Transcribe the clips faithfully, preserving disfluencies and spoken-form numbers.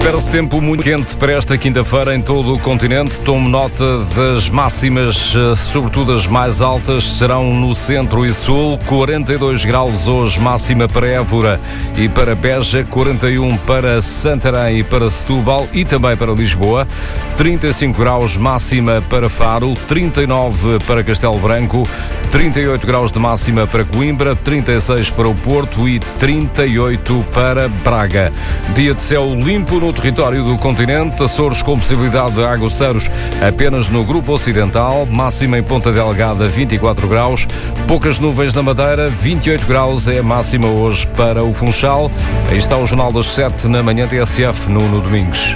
Espera-se tempo muito quente para esta quinta-feira em todo o continente. Tome nota das máximas, sobretudo as mais altas, serão no centro e sul. quarenta e dois graus hoje, máxima para Évora e para Beja, quarenta e um para Santarém e para Setúbal e também para Lisboa, trinta e cinco graus máxima para Faro, trinta e nove para Castelo Branco, trinta e oito graus de máxima para Coimbra, trinta e seis para o Porto e trinta e oito para Braga. Dia de céu limpo no território do continente, Açores com possibilidade de aguaceiros apenas no grupo ocidental, máxima em Ponta Delgada vinte e quatro graus, poucas nuvens na Madeira, vinte e oito graus é a máxima hoje para o Funchal. Aí está o Jornal das sete na manhã T S F, Nuno Domingos.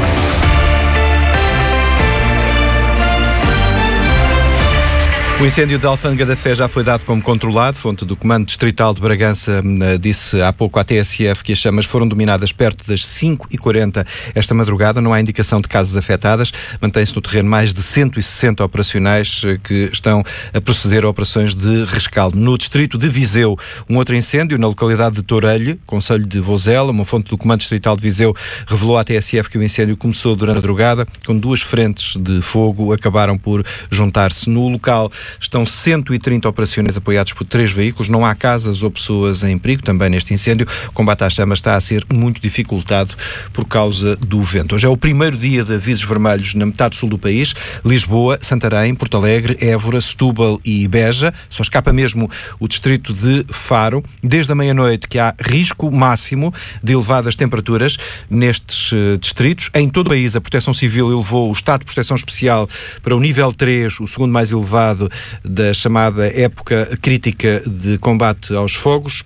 O incêndio da Alfândega da Fé já foi dado como controlado. Fonte do Comando Distrital de Bragança disse há pouco à T S F que as chamas foram dominadas perto das cinco e quarenta esta madrugada. Não há indicação de casas afetadas. Mantém-se no terreno mais de cento e sessenta operacionais que estão a proceder a operações de rescaldo. No distrito de Viseu, um outro incêndio na localidade de Torelho, concelho de Vozela. Uma fonte do Comando Distrital de Viseu revelou à T S F que o incêndio começou durante a madrugada, com duas frentes de fogo acabaram por juntar-se. No local estão cento e trinta operacionais apoiados por três veículos. Não há casas ou pessoas em perigo também neste incêndio. O combate às chamas está a ser muito dificultado por causa do vento. Hoje é o primeiro dia de avisos vermelhos na metade sul do país. Lisboa, Santarém, Porto Alegre, Évora, Setúbal e Beja. Só escapa mesmo o distrito de Faro. Desde a meia-noite que há risco máximo de elevadas temperaturas nestes uh, distritos. Em todo o país a Proteção Civil elevou o estado de proteção especial para o nível três, o segundo mais elevado da chamada época crítica de combate aos fogos.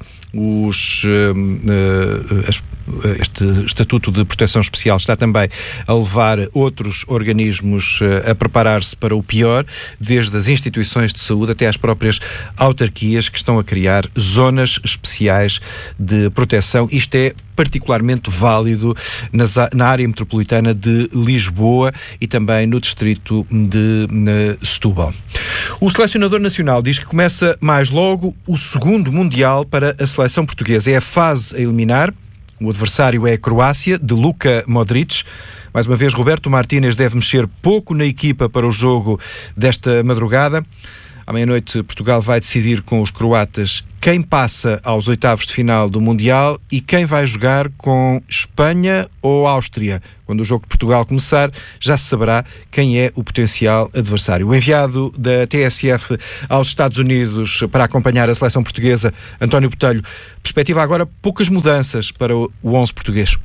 Os, uh, uh, as, este Estatuto de Proteção Especial está também a levar outros organismos uh, a preparar-se para o pior, desde as instituições de saúde até às próprias autarquias que estão a criar zonas especiais de proteção. Isto é particularmente válido nas, na área metropolitana de Lisboa e também no distrito de Setúbal. O selecionador nacional diz que começa mais logo o segundo Mundial para a seleção portuguesa. É a fase a eliminar. O adversário é a Croácia, de Luka Modric. Mais uma vez, Roberto Martínez deve mexer pouco na equipa para o jogo desta madrugada. À meia-noite, Portugal vai decidir com os croatas quem passa aos oitavos de final do Mundial e quem vai jogar com Espanha ou Áustria. Quando o jogo de Portugal começar, já se saberá quem é o potencial adversário. O enviado da T S F aos Estados Unidos para acompanhar a seleção portuguesa, António Botelho, perspectiva agora poucas mudanças para o onze português.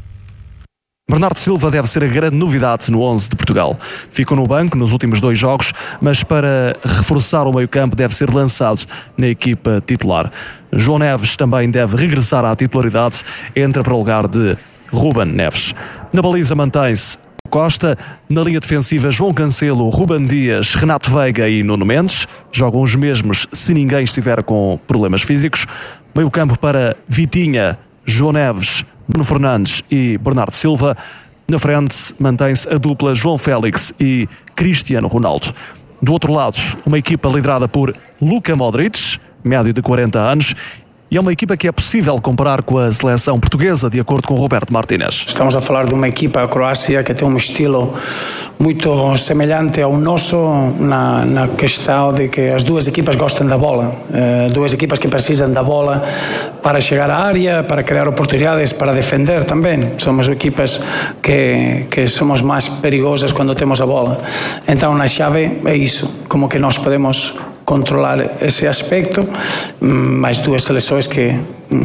Bernardo Silva deve ser a grande novidade no onze de Portugal. Ficou no banco nos últimos dois jogos, mas para reforçar o meio-campo deve ser lançado na equipa titular. João Neves também deve regressar à titularidade, entra para o lugar de Ruben Neves. Na baliza mantém-se Costa, na linha defensiva João Cancelo, Ruben Dias, Renato Veiga e Nuno Mendes. Jogam os mesmos se ninguém estiver com problemas físicos. Meio-campo para Vitinha, João Neves, Bruno Fernandes e Bernardo Silva. Na frente mantém-se a dupla João Félix e Cristiano Ronaldo. Do outro lado, uma equipa liderada por Luka Modric, médio de quarenta anos, e é uma equipa que é possível comparar com a seleção portuguesa, de acordo com Roberto Martínez. Estamos a falar de uma equipa, a Croácia, que tem um estilo muito semelhante ao nosso na, na questão de que as duas equipas gostam da bola. Uh, duas equipas que precisam da bola para chegar à área, para criar oportunidades, para defender também. Somos equipas que, que somos mais perigosas quando temos a bola. Então, na chave é isso, como que nós podemos controlar esse aspecto, mais duas seleções que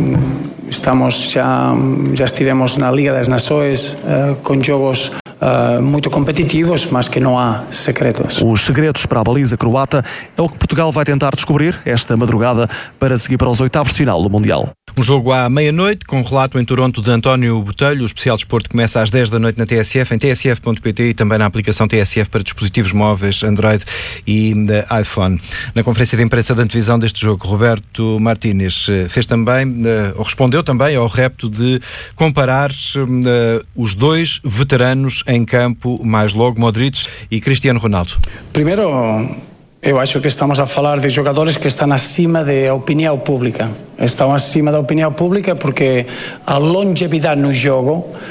estamos já, já estivemos na Liga das Nações uh, com jogos Uh, muito competitivos, mas que não há segredos. Os segredos para a baliza croata é o que Portugal vai tentar descobrir esta madrugada para seguir para os oitavos de final do Mundial. Um jogo à meia-noite, com um relato em Toronto de António Botelho. O especial desporto começa às dez da noite na T S F, em T S F ponto P T e também na aplicação T S F para dispositivos móveis, Android e uh, iPhone. Na conferência de imprensa de antevisão deste jogo, Roberto Martínez fez também, uh, ou respondeu também ao repto de comparar uh, os dois veteranos em campo, mais logo Modric e Cristiano Ronaldo. Primeiro, eu acho que estamos a falar de jogadores que estão acima da opinião pública. Estão acima da opinião pública porque a longevidade no jogo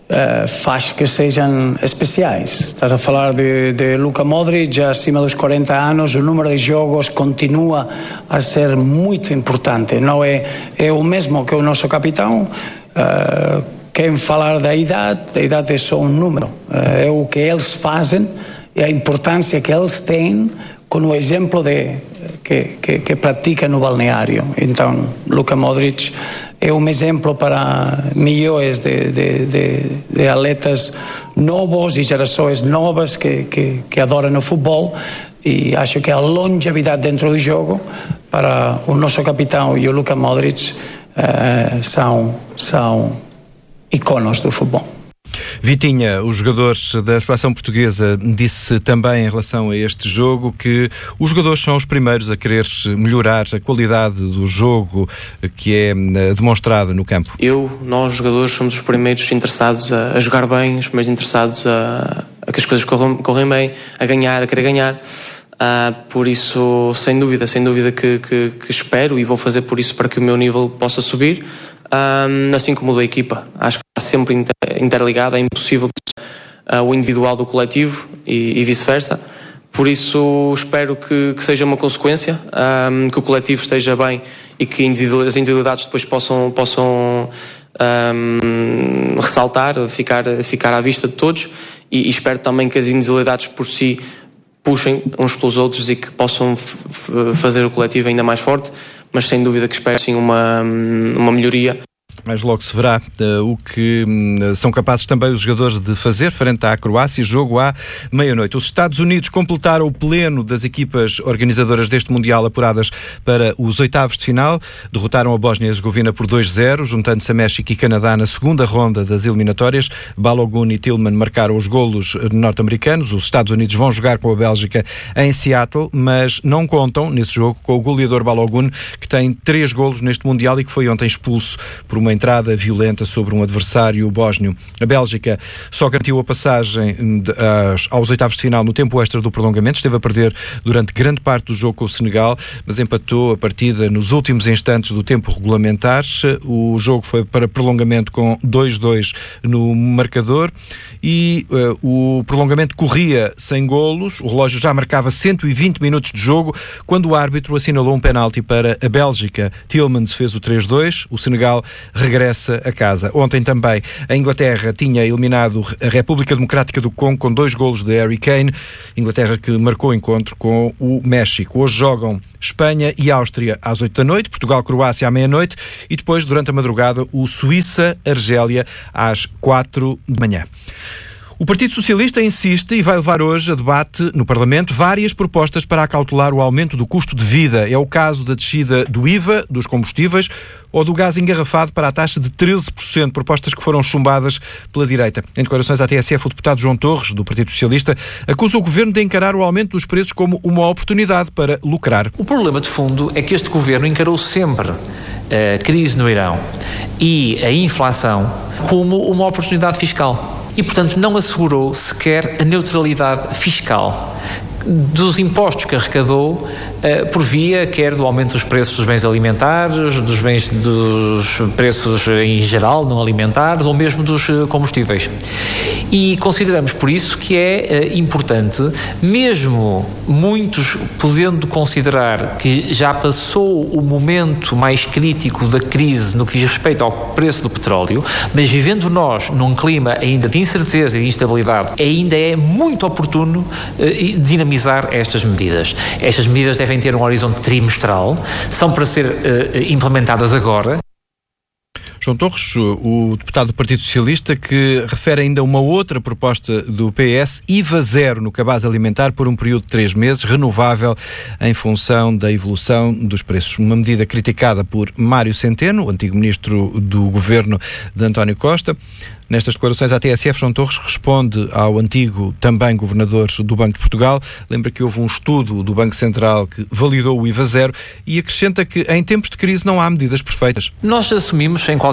Uh, faz que sejam especiais. Estás a falar de, de Luka Modric, já acima dos quarenta anos, o número de jogos continua a ser muito importante. Não é, é o mesmo que o nosso capitão. Uh, quem falar da idade, a idade é só um número. Uh, é o que eles fazem e a importância que eles têm com o exemplo de, que, que, que pratica no balneário. Então, Luka Modric é um exemplo para milhões de, de, de, de atletas novos e gerações novas que, que, que adoram o futebol, e acho que a longevidade dentro do jogo para o nosso capitão e o Luka Modric uh, são, são iconos do futebol. Vitinha, os jogadores da seleção portuguesa, disse também em relação a este jogo que os jogadores são os primeiros a querer melhorar a qualidade do jogo que é demonstrado no campo. Eu, nós jogadores, somos os primeiros interessados a, a jogar bem, os primeiros interessados a, a que as coisas corram, correm bem, a ganhar, a querer ganhar. Uh, por isso, sem dúvida, sem dúvida que, que, que espero e vou fazer por isso para que o meu nível possa subir. Um, assim como o da equipa, acho que está sempre inter, interligado, é impossível uh, o individual do coletivo e, e vice-versa, por isso espero que, que seja uma consequência, um, que o coletivo esteja bem e que individual, as individualidades depois possam, possam um, ressaltar, ficar, ficar à vista de todos, e, e espero também que as individualidades por si puxem uns pelos outros e que possam f- f- fazer o coletivo ainda mais forte, mas sem dúvida que espero sim uma, uma melhoria. Mas logo se verá uh, o que um, são capazes também os jogadores de fazer frente à Croácia, jogo à meia-noite. Os Estados Unidos completaram o pleno das equipas organizadoras deste Mundial apuradas para os oitavos de final. Derrotaram a Bósnia e Herzegovina por dois a zero, juntando-se a México e Canadá na segunda ronda das eliminatórias. Balogun e Tillman marcaram os golos norte-americanos. Os Estados Unidos vão jogar com a Bélgica em Seattle, mas não contam nesse jogo com o goleador Balogun, que tem três golos neste Mundial e que foi ontem expulso por uma entrada violenta sobre um adversário bósnio. A Bélgica só garantiu a passagem de, aos, aos oitavos de final no tempo extra do prolongamento. Esteve a perder durante grande parte do jogo com o Senegal, mas empatou a partida nos últimos instantes do tempo regulamentar. O jogo foi para prolongamento com dois a dois no marcador e uh, o prolongamento corria sem golos. O relógio já marcava cento e vinte minutos de jogo quando o árbitro assinalou um penalti para a Bélgica. Tillmans fez o três a dois. O Senegal regressa a casa. Ontem também a Inglaterra tinha eliminado a República Democrática do Congo com dois golos de Harry Kane. Inglaterra que marcou o encontro com o México. Hoje jogam Espanha e Áustria às oito da noite, Portugal-Croácia à meia-noite e depois, durante a madrugada, o Suíça-Argélia às quatro da manhã. O Partido Socialista insiste e vai levar hoje a debate no Parlamento várias propostas para acautelar o aumento do custo de vida. É o caso da descida do I V A, dos combustíveis, ou do gás engarrafado para a taxa de treze por cento, propostas que foram chumbadas pela direita. Em declarações à T S F, o deputado João Torres, do Partido Socialista, acusa o Governo de encarar o aumento dos preços como uma oportunidade para lucrar. O problema de fundo é que este Governo encarou sempre a crise no Irão e a inflação como uma oportunidade fiscal. E, portanto, não assegurou sequer a neutralidade fiscal dos impostos que arrecadou uh, por via quer do aumento dos preços dos bens alimentares, dos bens dos preços em geral não alimentares ou mesmo dos uh, combustíveis. E consideramos por isso que é uh, importante, mesmo muitos podendo considerar que já passou o momento mais crítico da crise no que diz respeito ao preço do petróleo, mas vivendo nós num clima ainda de incerteza e de instabilidade, ainda é muito oportuno uh, dinamizar estas medidas. Estas medidas devem ter um horizonte trimestral, são para ser uh, implementadas agora. João Torres, o deputado do Partido Socialista, que refere ainda uma outra proposta do P S, I V A zero no cabaz alimentar por um período de três meses, renovável em função da evolução dos preços. Uma medida criticada por Mário Centeno, o antigo ministro do governo de António Costa. Nestas declarações à T S F, João Torres responde ao antigo também governador do Banco de Portugal. Lembra que houve um estudo do Banco Central que validou o I V A zero e acrescenta que em tempos de crise não há medidas perfeitas. Nós assumimos, em qualquer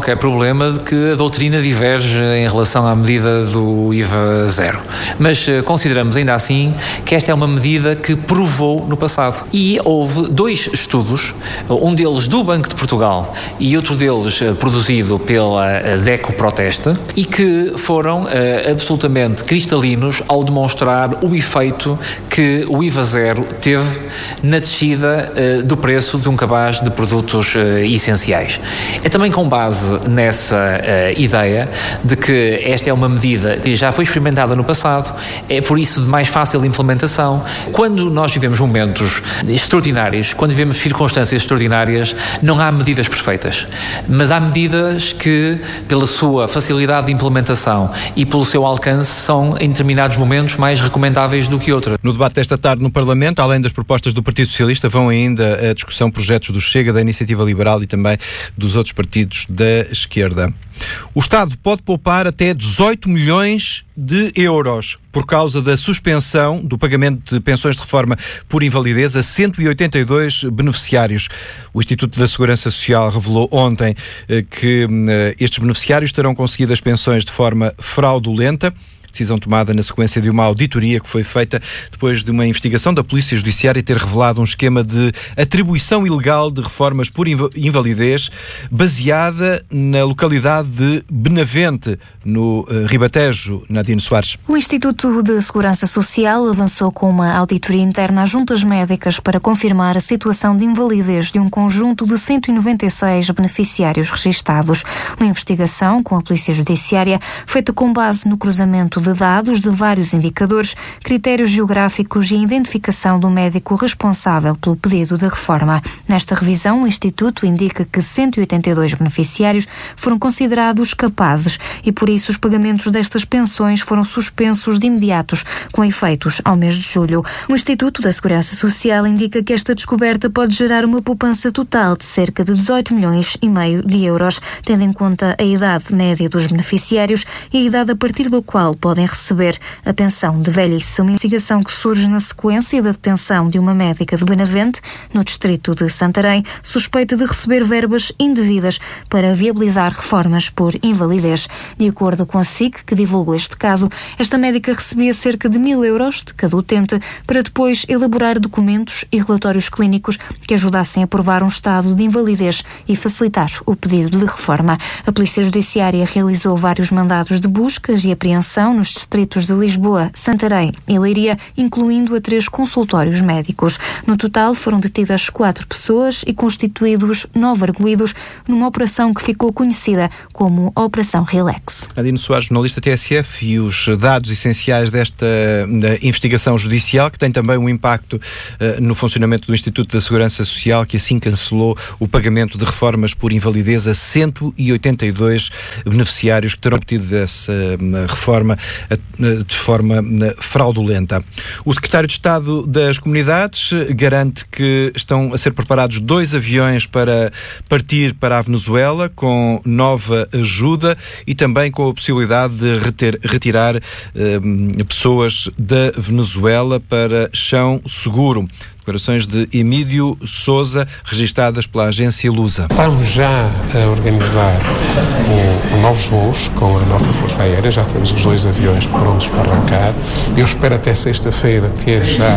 qualquer problema de que a doutrina diverge em relação à medida do I V A zero. Mas consideramos ainda assim que esta é uma medida que provou no passado. E houve dois estudos, um deles do Banco de Portugal e outro deles produzido pela DECO Proteste, e que foram uh, absolutamente cristalinos ao demonstrar o efeito que o I V A zero teve na descida uh, do preço de um cabaz de produtos uh, essenciais. É também com base nessa uh, ideia de que esta é uma medida que já foi experimentada no passado, é por isso de mais fácil implementação. Quando nós vivemos momentos extraordinários, quando vivemos circunstâncias extraordinárias, não há medidas perfeitas, mas há medidas que, pela sua facilidade de implementação e pelo seu alcance, são em determinados momentos mais recomendáveis do que outras. No debate desta tarde no Parlamento, além das propostas do Partido Socialista, vão ainda a discussão projetos do Chega, da Iniciativa Liberal e também dos outros partidos da esquerda. O Estado pode poupar até dezoito milhões de euros por causa da suspensão do pagamento de pensões de reforma por invalidez a cento e oitenta e dois beneficiários. O Instituto da Segurança Social revelou ontem eh, que eh, estes beneficiários terão conseguido as pensões de forma fraudulenta. Decisão tomada na sequência de uma auditoria que foi feita depois de uma investigação da Polícia Judiciária ter revelado um esquema de atribuição ilegal de reformas por invalidez baseada na localidade de Benavente, no uh, Ribatejo. Nadine Soares. O Instituto de Segurança Social avançou com uma auditoria interna às juntas médicas para confirmar a situação de invalidez de um conjunto de cento e noventa e seis beneficiários registados. Uma investigação com a Polícia Judiciária feita com base no cruzamento de dados de vários indicadores, critérios geográficos e a identificação do médico responsável pelo pedido de reforma. Nesta revisão, o Instituto indica que cento e oitenta e dois beneficiários foram considerados capazes e, por isso, os pagamentos destas pensões foram suspensos de imediatos, com efeitos ao mês de julho. O Instituto da Segurança Social indica que esta descoberta pode gerar uma poupança total de cerca de dezoito milhões e meio de euros, tendo em conta a idade média dos beneficiários e a idade a partir do qual pode podem receber a pensão de velhice. Uma investigação que surge na sequência da detenção de uma médica de Benavente, no distrito de Santarém, suspeita de receber verbas indevidas para viabilizar reformas por invalidez. De acordo com a S I C, que divulgou este caso, esta médica recebia cerca de mil euros de cada utente para depois elaborar documentos e relatórios clínicos que ajudassem a provar um estado de invalidez e facilitar o pedido de reforma. A Polícia Judiciária realizou vários mandados de buscas e apreensão nos distritos de Lisboa, Santarém e Leiria, incluindo a três consultórios médicos. No total, foram detidas quatro pessoas e constituídos nove arguidos numa operação que ficou conhecida como a Operação Relax. Nadine Soares, jornalista T S F, e os dados essenciais desta investigação judicial, que tem também um impacto uh, no funcionamento do Instituto da Segurança Social, que assim cancelou o pagamento de reformas por invalidez a cento e oitenta e dois beneficiários que terão obtido essa uh, reforma de forma fraudulenta. O secretário de Estado das Comunidades garante que estão a ser preparados dois aviões para partir para a Venezuela com nova ajuda e também com a possibilidade de reter, retirar eh, pessoas da Venezuela para chão seguro. Declarações de Emílio Sousa, registadas pela agência Lusa. Estamos já a organizar um, um novos voos com a nossa Força Aérea, já temos os dois aviões prontos para arrancar. Eu espero até sexta-feira ter já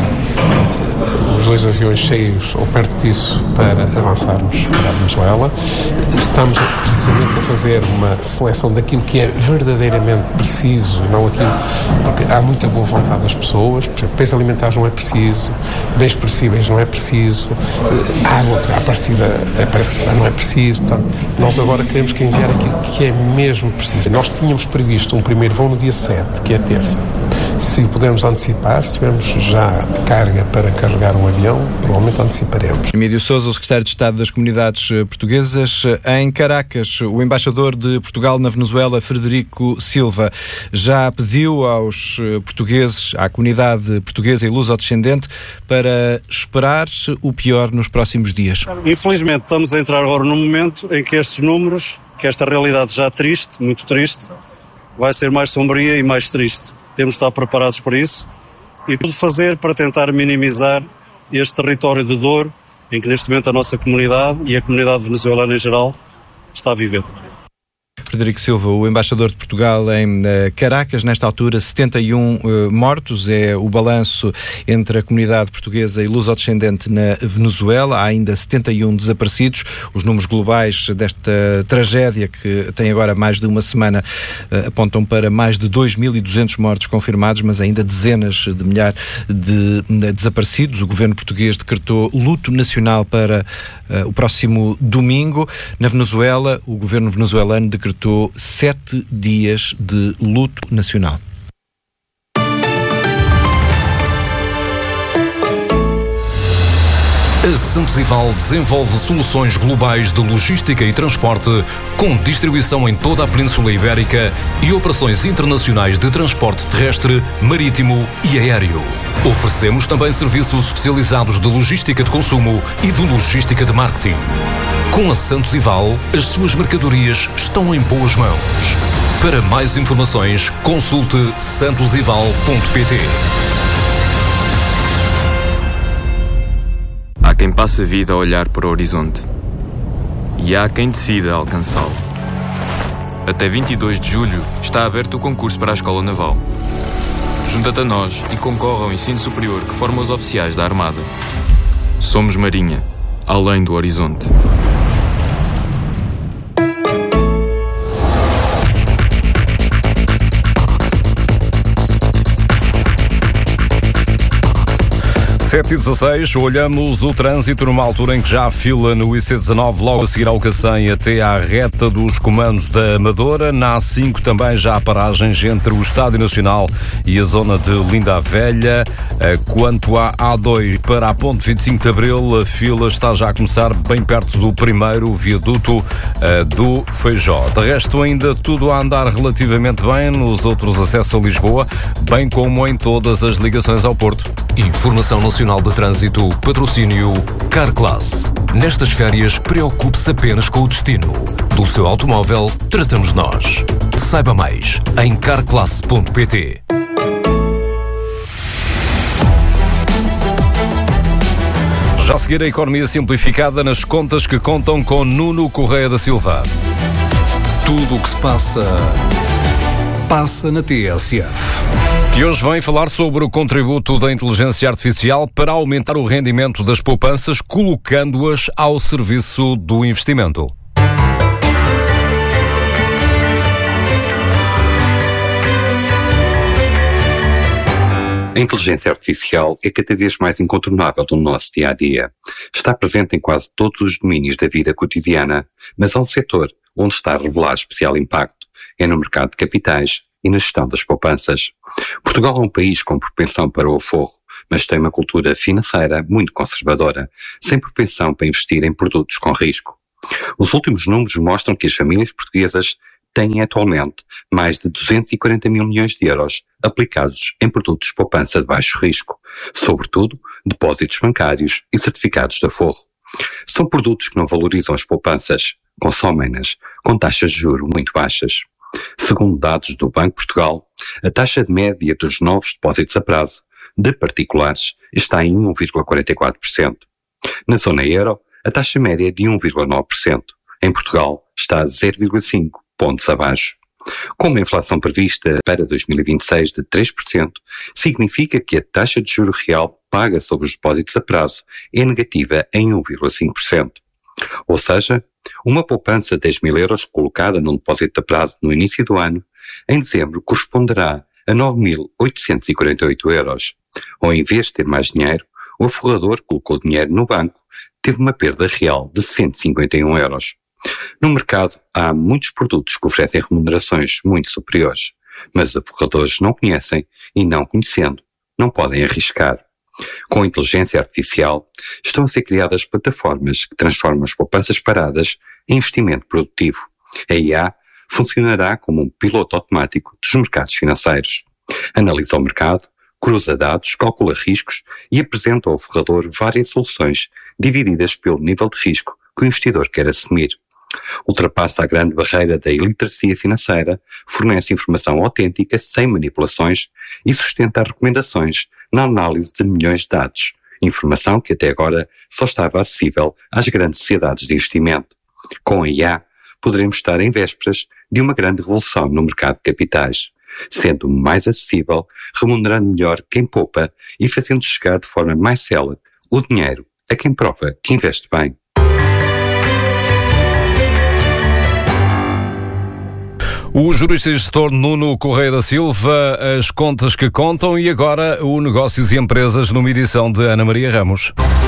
os dois aviões cheios ou perto disso para avançarmos para a Venezuela. Estamos precisamente a fazer uma seleção daquilo que é verdadeiramente preciso, não aquilo, porque há muita boa vontade das pessoas. Por exemplo, bens alimentares não é preciso, bens perecíveis não é preciso, água à parecida até parece que não é preciso. Portanto, nós agora queremos que enviar aquilo que é mesmo preciso. Nós tínhamos previsto um primeiro voo no dia sete, que é terça. Se pudermos antecipar, se tivermos já carga para carregar um avião, provavelmente anteciparemos. Emílio Sousa, o secretário de Estado das Comunidades Portuguesas. Em Caracas, o embaixador de Portugal na Venezuela, Frederico Silva, já pediu aos portugueses, à comunidade portuguesa e luso-descendente, para esperar o pior nos próximos dias. Infelizmente, estamos a entrar agora num momento em que estes números, que esta realidade já triste, muito triste, vai ser mais sombria e mais triste. Temos de estar preparados para isso e tudo fazer para tentar minimizar este território de dor em que neste momento a nossa comunidade e a comunidade venezuelana em geral está a viver. Frederico Silva, o embaixador de Portugal em Caracas, nesta altura setenta e um uh, mortos, é o balanço entre a comunidade portuguesa e luso-descendente na Venezuela. Há ainda setenta e um desaparecidos. Os números globais desta tragédia, que tem agora mais de uma semana, uh, apontam para mais de dois mil e duzentos mortos confirmados, mas ainda dezenas de milhares de, de desaparecidos. O governo português decretou luto nacional para uh, o próximo domingo. Na Venezuela, o governo venezuelano decretou sete dias de luto nacional. A Santos Ival desenvolve soluções globais de logística e transporte, com distribuição em toda a Península Ibérica e operações internacionais de transporte terrestre, marítimo e aéreo. Oferecemos também serviços especializados de logística de consumo e de logística de marketing. Com a Santos Ival, as suas mercadorias estão em boas mãos. Para mais informações, consulte santos ival ponto pt. Há quem passe a vida a olhar para o horizonte e há quem decida alcançá-lo. Até vinte e dois de julho está aberto o concurso para a Escola Naval. Junta-te a nós e concorre ao ensino superior que forma os oficiais da Armada. Somos Marinha, além do horizonte. sete e dezasseis, olhamos o trânsito numa altura em que já há fila no I C dezanove, logo a seguir ao Cacém até à reta dos comandos da Amadora. Na A cinco também já há paragens entre o Estádio Nacional e a zona de Linda a Velha. Quanto à A dois para a Ponte vinte e cinco de Abril, a fila está já a começar bem perto do primeiro viaduto do Feijó. De resto, ainda tudo a andar relativamente bem nos outros acessos a Lisboa, bem como em todas as ligações ao Porto. Informação Nacional de Trânsito, patrocínio Carclass. Nestas férias, preocupe-se apenas com o destino. Do seu automóvel, tratamos nós. Saiba mais em carclass ponto pt. Já a seguir, a economia simplificada nas contas que contam com Nuno Correia da Silva. Tudo o que se passa, passa na T S F. E hoje vem falar sobre o contributo da inteligência artificial para aumentar o rendimento das poupanças, colocando-as ao serviço do investimento. A inteligência artificial é cada vez mais incontornável no nosso dia-a-dia. Está presente em quase todos os domínios da vida cotidiana, mas há um setor onde está a revelar especial impacto. É no mercado de capitais e na gestão das poupanças. Portugal é um país com propensão para o aforro, mas tem uma cultura financeira muito conservadora, sem propensão para investir em produtos com risco. Os últimos números mostram que as famílias portuguesas têm atualmente mais de duzentos e quarenta mil milhões de euros aplicados em produtos de poupança de baixo risco, sobretudo depósitos bancários e certificados de aforro. São produtos que não valorizam as poupanças, consomem-nas com taxas de juros muito baixas. Segundo dados do Banco de Portugal, a taxa de média dos novos depósitos a prazo de particulares está em um vírgula quarenta e quatro por cento. Na zona euro, a taxa média é de um vírgula nove por cento. Em Portugal, está a zero vírgula cinco pontos abaixo. Com uma inflação prevista para dois mil e vinte e seis de três por cento, significa que a taxa de juro real paga sobre os depósitos a prazo é negativa em um vírgula cinco por cento. Ou seja, uma poupança de dez mil euros colocada num depósito a prazo no início do ano, em dezembro corresponderá a nove mil oitocentos e quarenta e oito euros. Ou em vez de ter mais dinheiro, o forrador colocou dinheiro no banco, teve uma perda real de cento e cinquenta e um euros. No mercado há muitos produtos que oferecem remunerações muito superiores, mas os forradores não conhecem e, não conhecendo, não podem arriscar. Com a inteligência artificial, estão a ser criadas plataformas que transformam as poupanças paradas em investimento produtivo. A I A funcionará como um piloto automático dos mercados financeiros. Analisa o mercado, cruza dados, calcula riscos e apresenta ao forrador várias soluções divididas pelo nível de risco que o investidor quer assumir. Ultrapassa a grande barreira da iliteracia financeira, fornece informação autêntica, sem manipulações e sustenta as recomendações na análise de milhões de dados, informação que até agora só estava acessível às grandes sociedades de investimento. Com a I A, poderemos estar em vésperas de uma grande revolução no mercado de capitais, sendo mais acessível, remunerando melhor quem poupa e fazendo chegar de forma mais célere o dinheiro a quem prova que investe bem. O jurista e gestor Nuno Correia da Silva, as contas que contam, e agora o Negócios e Empresas numa edição de Ana Maria Ramos.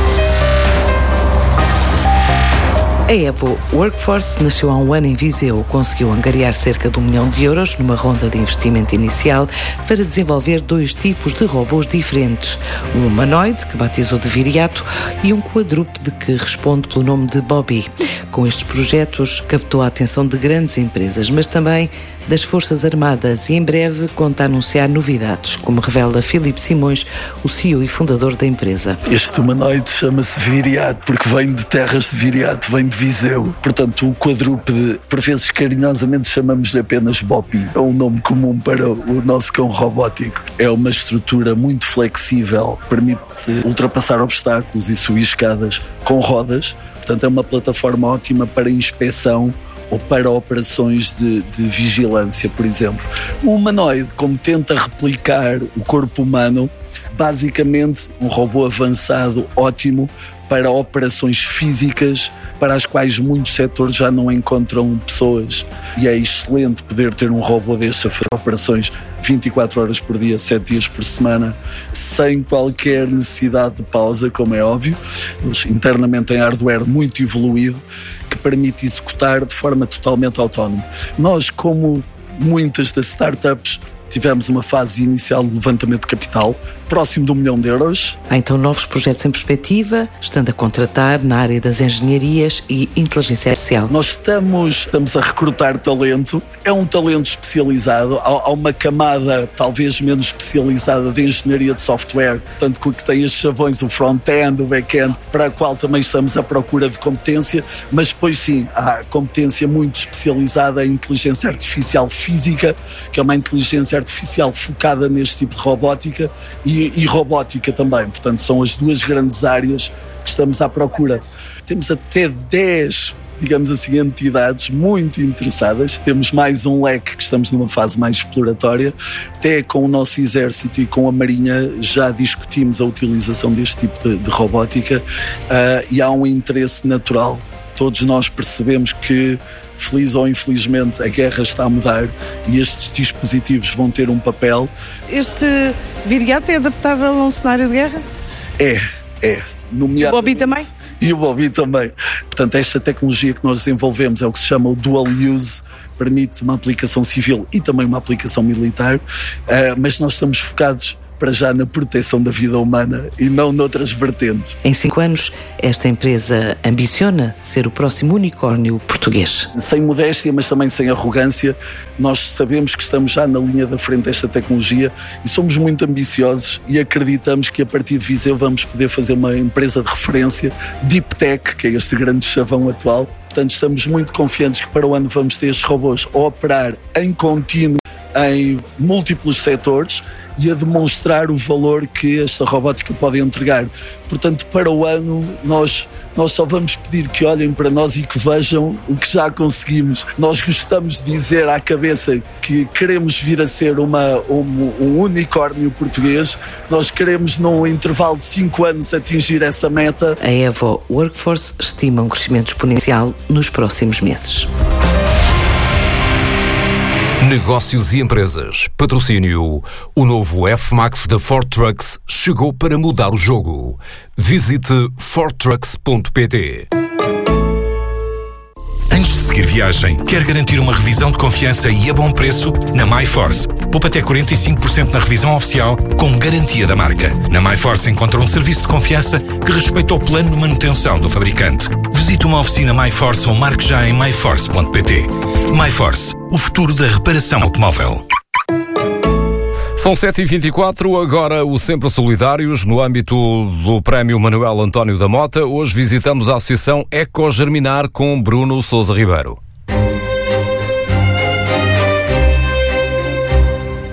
A Evo Workforce nasceu há um ano em Viseu, conseguiu angariar cerca de um milhão de euros numa ronda de investimento inicial para desenvolver dois tipos de robôs diferentes, um humanoide, que batizou de Viriato, e um quadrúpede que responde pelo nome de Bobby. Com estes projetos captou a atenção de grandes empresas, mas também das Forças Armadas, e em breve conta anunciar novidades, como revela Filipe Simões, o C E O e fundador da empresa. Este humanoide chama-se Viriato porque vem de terras de Viriato, vem de Viseu. Portanto, o quadrúpede, por vezes carinhosamente chamamos-lhe apenas Bobby. É um nome comum para o nosso cão robótico. É uma estrutura muito flexível, permite ultrapassar obstáculos e subir escadas com rodas. Portanto, é uma plataforma ótima para inspeção ou para operações de, de vigilância, por exemplo. O humanoide, como tenta replicar o corpo humano, basicamente um robô avançado ótimo para operações físicas para as quais muitos setores já não encontram pessoas, e é excelente poder ter um robô deste a fazer operações vinte e quatro horas por dia, sete dias por semana, sem qualquer necessidade de pausa, como é óbvio. Eles internamente têm hardware muito evoluído que permite executar de forma totalmente autónoma. Nós, como muitas das startups, tivemos uma fase inicial de levantamento de capital próximo de um milhão de euros. Há então novos projetos em perspectiva, estando a contratar na área das engenharias e inteligência artificial. Nós estamos, estamos a recrutar talento. É um talento especializado. Há, há uma camada talvez menos especializada de engenharia de software, tanto que tem as chavões, o front-end, o back-end, para a qual também estamos à procura de competência, mas depois sim, há competência muito especializada em inteligência artificial física, que é uma inteligência artificial focada neste tipo de robótica, e E, e robótica também. Portanto, são as duas grandes áreas que estamos à procura. Temos até dez, digamos assim, entidades muito interessadas. Temos mais um leque que estamos numa fase mais exploratória. Até com o nosso exército e com a Marinha já discutimos a utilização deste tipo de, de robótica, uh, e há um interesse natural. Todos nós percebemos que, feliz ou infelizmente, a guerra está a mudar e estes dispositivos vão ter um papel. Este Viriato é adaptável a um cenário de guerra? É, é. E o Bobby também? E o Bobby também. Portanto, esta tecnologia que nós desenvolvemos é o que se chama o Dual Use, permite uma aplicação civil e também uma aplicação militar, uh, mas nós estamos focados para já na proteção da vida humana e não noutras vertentes. Em cinco anos, esta empresa ambiciona ser o próximo unicórnio português. Sem modéstia, mas também sem arrogância, nós sabemos que estamos já na linha da frente desta tecnologia e somos muito ambiciosos e acreditamos que a partir de Viseu vamos poder fazer uma empresa de referência, Deep Tech, que é este grande chavão atual. Portanto, estamos muito confiantes que para o ano vamos ter estes robôs a operar em contínuo em múltiplos setores e a demonstrar o valor que esta robótica pode entregar. Portanto, para o ano, nós, nós só vamos pedir que olhem para nós e que vejam o que já conseguimos. Nós gostamos de dizer à cabeça que queremos vir a ser uma, um, um unicórnio português. Nós queremos, num intervalo de cinco anos, atingir essa meta. A Evo Workforce estima um crescimento exponencial nos próximos meses. Negócios e Empresas. Patrocínio. O novo F-Max da Ford Trucks chegou para mudar o jogo. Visite ford trucks ponto pt. Antes de seguir viagem, quer garantir uma revisão de confiança e a bom preço? Na MyForce, poupa até quarenta e cinco por cento na revisão oficial com garantia da marca. Na MyForce encontra um serviço de confiança que respeita o plano de manutenção do fabricante. Visite uma oficina MyForce ou marque já em my force ponto pt. MyForce, o futuro da reparação automóvel. São sete e vinte e quatro, agora o Sempre Solidários, no âmbito do Prémio Manuel António da Mota. Hoje visitamos a Associação Ecogerminar com Bruno Sousa Ribeiro.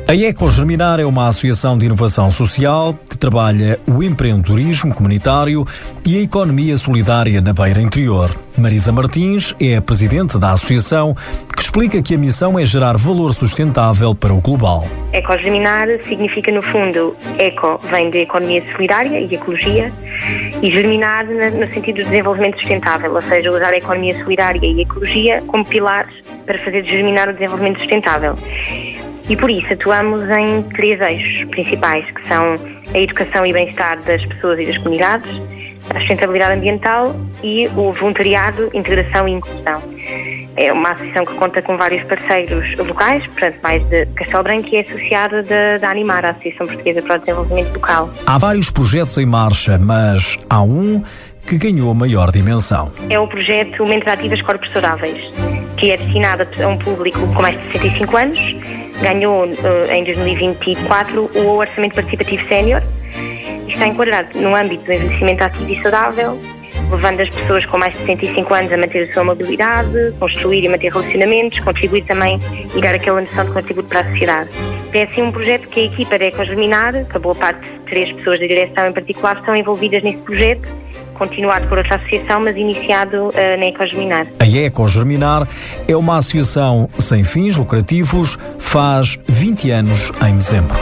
A Ecogerminar é uma associação de inovação social que trabalha o empreendedorismo comunitário e a economia solidária na Beira Interior. Marisa Martins é a presidente da associação, que explica que a missão é gerar valor sustentável para o global. Ecogerminar significa, no fundo, eco vem de economia solidária e ecologia, e germinar no sentido de desenvolvimento sustentável, ou seja, usar a economia solidária e a ecologia como pilares para fazer germinar o desenvolvimento sustentável. E por isso atuamos em três eixos principais, que são a educação e bem-estar das pessoas e das comunidades, a sustentabilidade ambiental e o voluntariado, integração e inclusão. É uma associação que conta com vários parceiros locais, portanto mais de Castelo Branco, e é associada da, da Animar, a Associação Portuguesa para o Desenvolvimento Local. Há vários projetos em marcha, mas há um que ganhou maior dimensão. É o projeto Mentes Ativas Corpos Saudáveis, que é destinado a um público com mais de sessenta e cinco anos, ganhou uh, em dois mil e vinte e quatro o Orçamento Participativo Sénior e está enquadrado no âmbito do envelhecimento ativo e saudável, levando as pessoas com mais de sessenta e cinco anos a manter a sua mobilidade, construir e manter relacionamentos, contribuir também e dar aquela noção de contributo para a sociedade. É assim um projeto que a equipa da Ecogerminar, que a boa parte de três pessoas da direção em particular estão envolvidas nesse projeto, continuado por outra associação, mas iniciado uh, na Ecogerminar. A Ecogerminar é uma associação sem fins lucrativos, faz vinte anos em dezembro.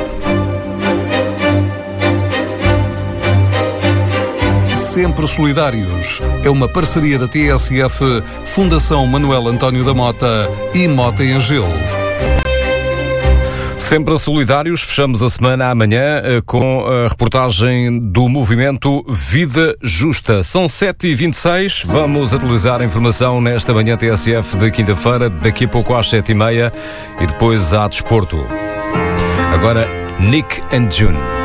Sempre Solidários é uma parceria da T S F, Fundação Manuel António da Mota e Mota em Gelo. Sempre solidários, fechamos a semana amanhã com a reportagem do movimento Vida Justa. São sete e vinte e seis, vamos atualizar a informação nesta manhã T S F de quinta-feira, daqui a pouco às sete e meia e depois há desporto. Agora, Nick and June.